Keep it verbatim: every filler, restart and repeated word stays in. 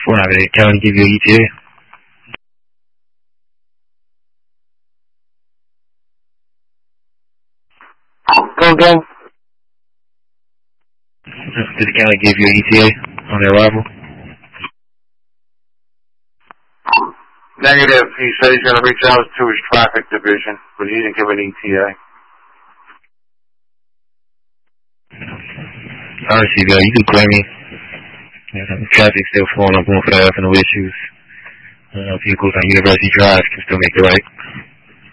Why, did the county give you an E T A? Go again? Did the county give you an E T A on their arrival? Negative. He said he's going to reach out to his traffic division, but he didn't give an E T A. Alright, C B I, you can clear me. Yeah, traffic's still flowing up on Fifth Avenue issues. Uh, vehicles on University Drive can still make the right.